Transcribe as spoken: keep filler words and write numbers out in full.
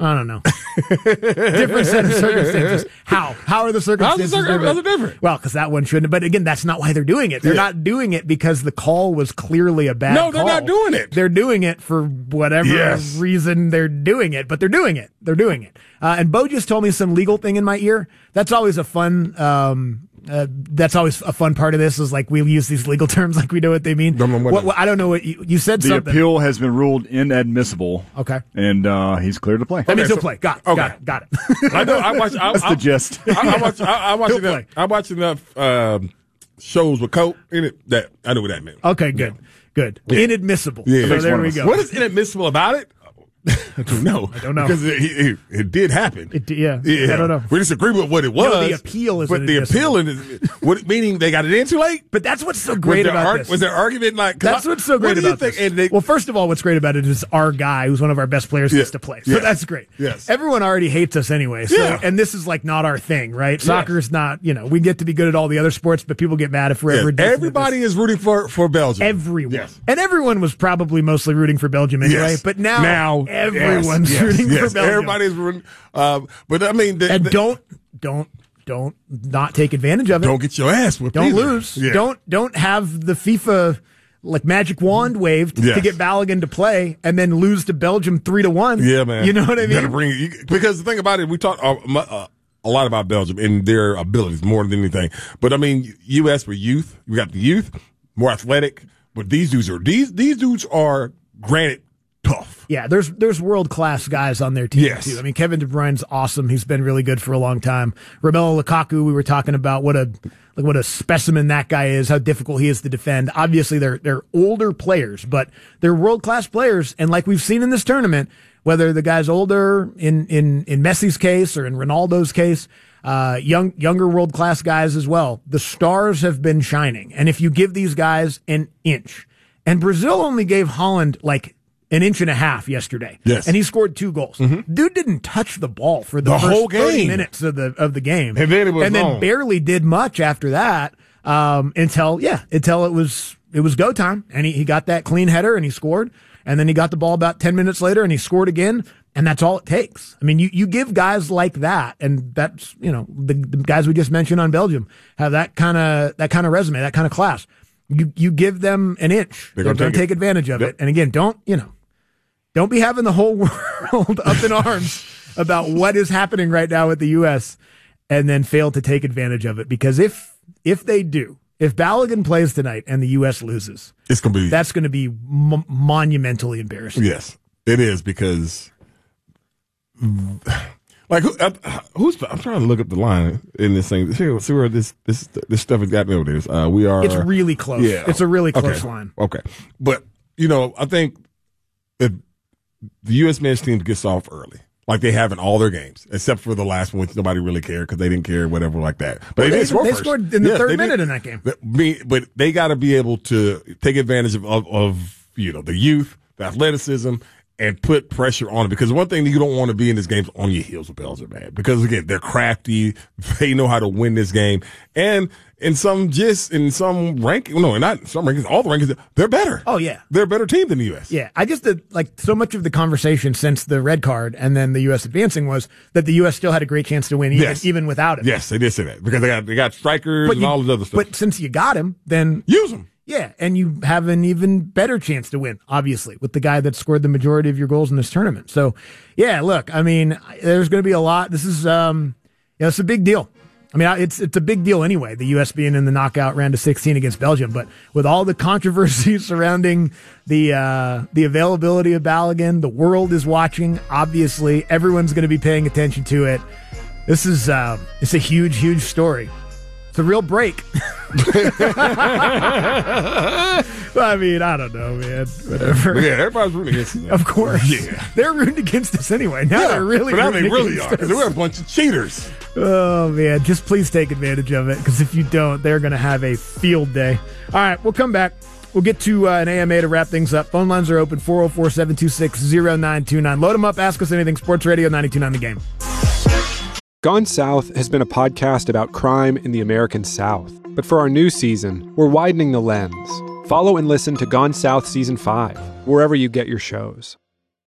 I don't know. Different set of circumstances. How? How are the circumstances How's the different? circumstances different? Well, because that one shouldn't. But again, that's not why they're doing it. They're Yeah. not doing it because the call was clearly a bad No, they're call. not doing it. They're doing it for whatever Yes. reason they're doing it, but they're doing it. They're doing it. Uh, and Bo just told me some legal thing in my ear. That's always a fun, um, uh, that's always a fun part of this is like we use these legal terms like we know what they mean. Don't know what What- it- what- I don't know what you, you said The something. appeal has been ruled inadmissible. Okay. And uh, he's cleared to play. That means so- he'll play. Got it. okay. Got it. Got it. I know. I watch. I, That's I, the gist. I, I watch. I, I watch He'll enough. play. I watch enough um, shows with Colt in it that I know what that meant. Okay, good. Good. Inadmissible. Yeah. So Makes there one we of us. go. What is inadmissible about it? I don't know. I don't know. Because it, it, it did happen. It, yeah, Yeah. I don't know. We disagree with what it was. No, the appeal is But the inadmissible. appeal is what meaning they got it in too late. But that's what's so great was there about ar- this. Was there argument like? 'cause That's I- what's so great what do you about think? this. And they, well, first of all, what's great about it is our guy, who's one of our best players, Yeah. gets to play. So Yes. that's great. Yes. Everyone already hates us anyway. So, Yeah. and this is like not our thing, right? Soccer is not, you know, we get to be good at all the other sports, but people get mad if we're yes, ever decent at everybody this. is rooting for for Belgium. Everyone. Yes. And everyone was probably mostly rooting for Belgium anyway. Yes. But now, now everyone's yes, rooting yes, for yes. Belgium. Everybody's rooting. Um, but I mean, the, and the- don't, don't, don't not take advantage of it. don't get your ass whipped. Don't either. lose. Yeah. Don't don't have the FIFA like magic wand waved Yes. to get Balogun to play and then lose to Belgium three to one. Yeah, man. You know what I You mean? gotta bring you, because the thing about it, we talked uh, mu- uh, a lot about Belgium and their abilities more than anything. But I mean, U S for youth, you got the youth, more athletic. But these dudes are these these dudes are granted tough. Yeah, there's there's world class guys on their team Yes. too. I mean, Kevin De Bruyne's awesome. He's been really good for a long time. Romelu Lukaku, we were talking about what a like what a specimen that guy is. How difficult he is to defend. Obviously, they're they're older players, but they're world class players. And like we've seen in this tournament, whether the guy's older in in in Messi's case or in Ronaldo's case. Uh, young, younger world class guys as well. The stars have been shining. And if you give these guys an inch, and Brazil only gave Holland like an inch and a half yesterday. Yes. And he scored two goals. Dude didn't touch the ball for the, The first whole thirty game. minutes of the, of the game. And then it was And then on. barely did much after that, um, until, yeah, until it was, it was go time. And he, he got that clean header and he scored. And then he got the ball about ten minutes later and he scored again. And that's all it takes. I mean, you, you give guys like that, and that's, you know, the, the guys we just mentioned on Belgium have that kind of, that kind of resume, that kind of class. You, you give them an inch. They're They're gonna going to take take it. advantage of Yep. it. And again, don't, you know, don't be having the whole world up in arms about what is happening right now with the U S and then fail to take advantage of it. Because if, if they do, if Balogun plays tonight and the U S loses, It's gonna be that's going to be mo- monumentally embarrassing. yes, it is because like who, uh, who's I'm trying to look up the line in this thing. See, see where this this this stuff has gotten over there. Uh, we are It's really close. Yeah, It's a really close okay. line. Okay, but you know, I think if the U S men's team gets off early, like they have in all their games, except for the last one, which nobody really cared because they didn't care, whatever, like that. But Well, they, they- did score they first. scored in the Yes, third they minute did. in that game. But, me, but they got to be able to take advantage of, of, of you know the youth, the athleticism, and put pressure on it. Because one thing that you don't want to be in this game is on your heels with Belgium, man. Because again, they're crafty, they know how to win this game, and in some just in some ranking, no, not some rankings, all the rankings, they're better. Oh, yeah. They're a better team than the U S. Yeah, I just did, like so much of the conversation since the red card and then the U S advancing was that the U S still had a great chance to win even, Yes. even without it. Yes, they did say that because they got they got strikers But and you- all this other stuff. But since you got him, then Use them. yeah, and you have an even better chance to win, obviously, with the guy that scored the majority of your goals in this tournament. So, yeah, look, I mean, there's going to be a lot. This is, um, you know, it's a big deal. I mean, it's it's a big deal anyway, the U S being in the knockout round of sixteen against Belgium. But with all the controversy surrounding the uh, the availability of Balogun, the world is watching. Obviously, everyone's going to be paying attention to it. This is uh, it's a huge, huge story. It's a real break. I mean, I don't know, man. Whatever. But yeah, everybody's rooting against them. Of course. Yeah. They're rooting against us anyway. Now Yeah, they're really but now they rooting really against are because us. we're a bunch of cheaters. Oh, man. Just please take advantage of it, because if you don't, they're going to have a field day. All right, we'll come back. We'll get to uh, an A M A to wrap things up. Phone lines are open, four oh four, seven two six, oh nine two nine. Load them up. Ask us anything. Sports Radio ninety-two point nine The Game. Gone South has been a podcast about crime in the American South. But for our new season, we're widening the lens. Follow and listen to Gone South Season five, wherever you get your shows.